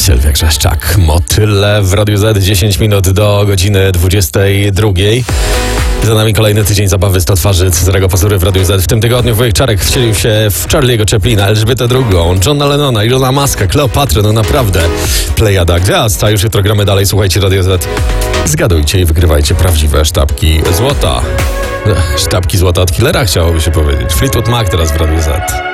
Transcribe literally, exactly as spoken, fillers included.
Sylwia Grzeszczak, Motyle w Radiu Z, dziesięć minut do godziny dwudziestej drugiej. Za nami kolejny tydzień zabawy sto twarzy Cezarego Pazury w Radiu Z. W tym tygodniu Wojciech Czarek wcielił się w Charlie'ego Chaplina, Elżbietę drugą, Johna Lennona, Ilona Muska, Kleopatrę, no naprawdę plejada gwiazd. A już jutro gramy dalej, słuchajcie Radio Z. Zgadujcie i wygrywajcie prawdziwe sztabki złota. Sztabki złota od killera, chciałoby się powiedzieć. Fleetwood Mac teraz w Radiu Z.